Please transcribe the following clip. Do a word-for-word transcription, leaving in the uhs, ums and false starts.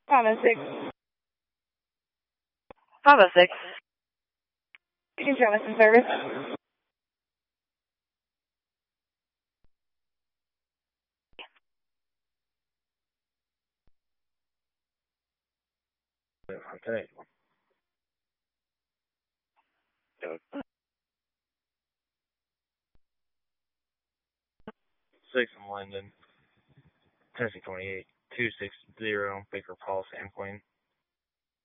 Five oh six. five oh six. Insurance and service. Okay. Six in London. Tennessee twenty-eight. two six zero Baker Paul San Queen.